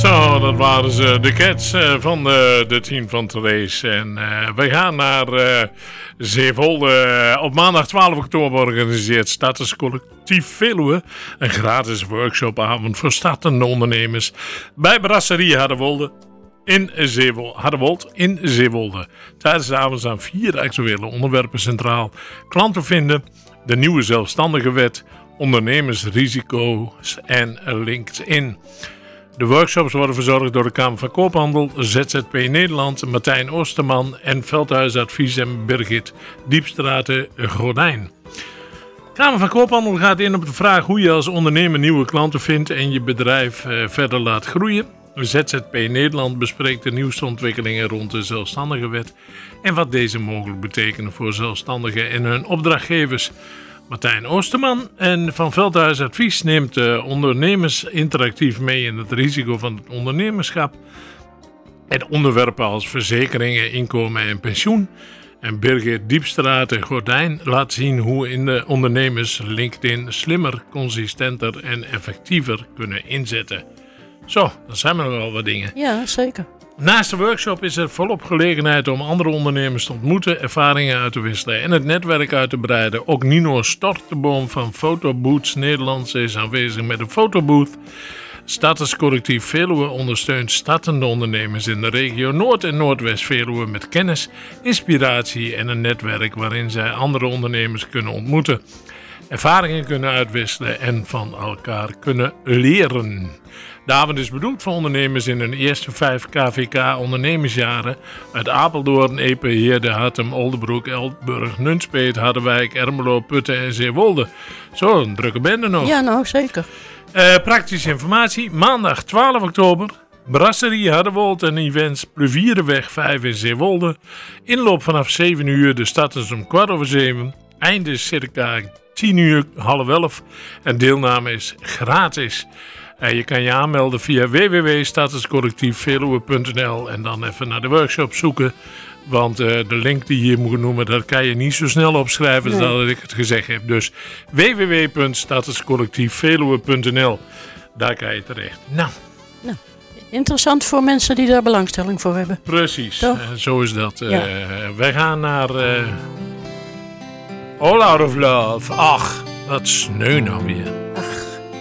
Zo, dat waren ze, de Cats van de team van Therese. En we gaan naar Zeewolde. Op maandag 12 oktober organiseert Starters Collectief Veluwe een gratis workshopavond voor startende ondernemers bij Brasserie Hardewold in Zeewolde. Tijdens de avond staan 4 actuele onderwerpen centraal. Klanten vinden, de nieuwe zelfstandige wet, ondernemersrisico's en LinkedIn. De workshops worden verzorgd door de Kamer van Koophandel, ZZP Nederland, Martijn Oosterman en Veldhuisadvies en Birgit Diepstraten Gordijn. De Kamer van Koophandel gaat in op de vraag hoe je als ondernemer nieuwe klanten vindt en je bedrijf verder laat groeien. ZZP Nederland bespreekt de nieuwste ontwikkelingen rond de zelfstandige wet en wat deze mogelijk betekenen voor zelfstandigen en hun opdrachtgevers. Martijn Oosterman en van Veldhuisadvies neemt ondernemers interactief mee in het risico van het ondernemerschap en onderwerpen als verzekeringen, inkomen en pensioen. En Birgit Diepstraat Gordijn laat zien hoe in de ondernemers LinkedIn slimmer, consistenter en effectiever kunnen inzetten. Zo, dat zijn maar nogal wat dingen. Ja, zeker. Naast de workshop is er volop gelegenheid om andere ondernemers te ontmoeten, ervaringen uit te wisselen en het netwerk uit te breiden. Ook Nino Storteboom van Fotobooths Nederlands is aanwezig met een fotobooth. Starters Collectief Veluwe ondersteunt startende ondernemers in de regio Noord- en Noordwest-Veluwe met kennis, inspiratie en een netwerk waarin zij andere ondernemers kunnen ontmoeten, ervaringen kunnen uitwisselen en van elkaar kunnen leren. De avond is bedoeld voor ondernemers in hun eerste 5 KVK-ondernemersjaren uit Apeldoorn, Epe, Heerde, Hattem, Oldebroek, Elburg, Nunspeet, Harderwijk, Ermelo, Putten en Zeewolde. Zo, een drukke bende nog. Ja, nou, zeker. Praktische informatie, maandag 12 oktober, Brasserie Hardewold en events Plevierenweg 5 in Zeewolde. Inloop vanaf 7 uur, de start is om 7:15. Einde is circa 10 uur, half 11 en deelname is gratis. Je kan je aanmelden via www.starterscollectiefveluwe.nl en dan even naar de workshop zoeken. Want de link die je hier moet noemen, dat kan je niet zo snel opschrijven als dat ik het gezegd heb. Dus www.starterscollectiefveluwe.nl, daar kan je terecht. Nou, interessant voor mensen die daar belangstelling voor hebben. Precies, zo is dat. Ja. Wij gaan naar All Out of Love. Ach, wat sneu nou weer.